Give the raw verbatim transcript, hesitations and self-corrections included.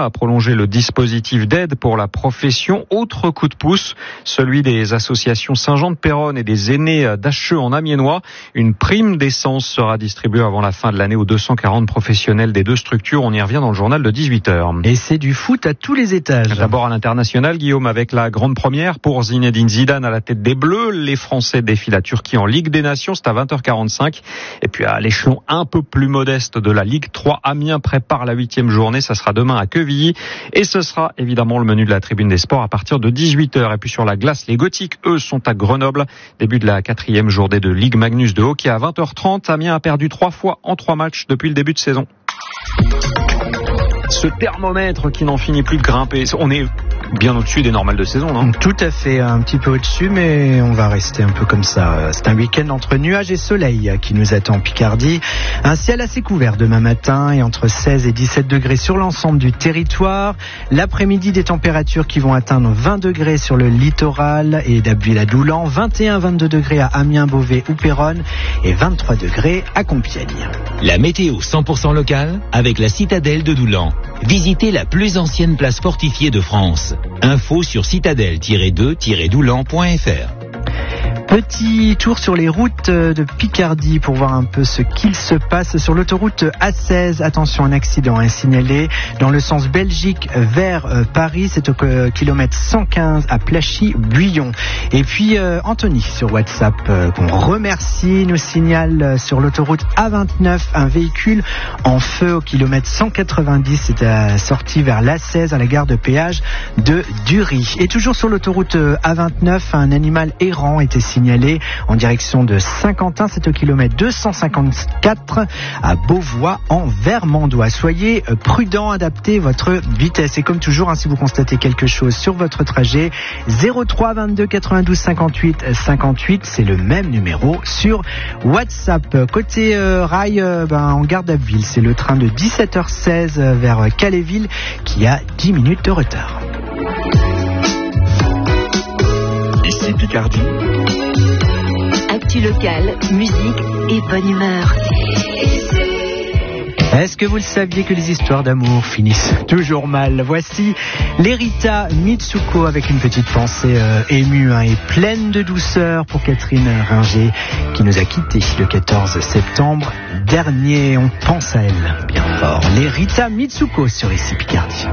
a prolongé le dispositif d'aide pour la profession. Autre coup de pouce, celui des associations Saint-Jean-de-Péronne et des aînés d'Acheux en Amiénois. Une prime d'essence sera distribuée avant la fin de l'année aux deux cent quarante professionnels des deux structures. On y revient dans le journal de dix-huit heures. Et c'est du foot à tous les étages. D'abord à l'international, Guillaume, avec la grande première pour Zinedine Zidane à la tête des Bleus. Les Français défient la Turquie en Ligue des Nations, c'est à vingt heures quarante-cinq. Et puis à l'échelon un peu plus modeste de la Ligue trois, Amiens prépare la huitième journée. Ça sera demain à Quevilly. Et ce sera évidemment le menu de la tribune des sports à partir de dix-huit heures. Et puis sur la glace, les Gothiques, eux, sont à Grenoble. Début de la quatrième journée de Ligue Magnus de hockey à vingt heures trente. Amiens a perdu trois fois en trois matchs depuis le début de saison. Ce thermomètre qui n'en finit plus de grimper, on est bien au-dessus des normales de saison, non ? Tout à fait, un petit peu au-dessus, mais on va rester un peu comme ça. C'est un week-end entre nuages et soleil qui nous attend en Picardie. Un ciel assez couvert demain matin et entre seize et dix-sept degrés sur l'ensemble du territoire. L'après-midi, des températures qui vont atteindre vingt degrés sur le littoral et d'Abbeville à Doulan, vingt et un à vingt-deux degrés à Amiens, Beauvais ou Péronne et vingt-trois degrés à Compiègne. La météo cent pour cent locale avec la citadelle de Doulan. Visitez la plus ancienne place fortifiée de France. Info sur citadelle tiret deux tiret doulan point f r. Petit tour sur les routes de Picardie pour voir un peu ce qu'il se passe sur l'autoroute A seize. Attention, un accident est signalé dans le sens Belgique vers Paris. C'est au kilomètre cent quinze à Plachy-Buyon. Et puis euh, Anthony sur WhatsApp, euh, qu'on remercie, nous signale sur l'autoroute A vingt-neuf un véhicule en feu au kilomètre cent quatre-vingt-dix. C'est à sortie vers l'A seize à la gare de péage de Dury. Et toujours sur l'autoroute A vingt-neuf, un animal errant était signalé en direction de Saint-Quentin, c'est au kilomètre deux cent cinquante-quatre à Beauvois en Vermandois. Soyez prudents, adaptez votre vitesse. Et comme toujours, hein, si vous constatez quelque chose sur votre trajet, zéro trois vingt-deux quatre-vingt-douze cinquante-huit cinquante-huit, c'est le même numéro sur WhatsApp. Côté euh, rail, euh, ben, en gare d'Abbeville, c'est le train de dix-sept heures seize vers Calais-Ville qui a dix minutes de retard. Ici Picardie. Actu locale, musique et bonne humeur. Est-ce que vous le saviez que les histoires d'amour finissent toujours mal ? Voici l'Erita Mitsuko avec une petite pensée euh, émue hein, et pleine de douceur pour Catherine Ringer qui nous a quittés le quatorze septembre dernier. On pense à elle bien fort. L'Erita Mitsuko sur Ici Picardie.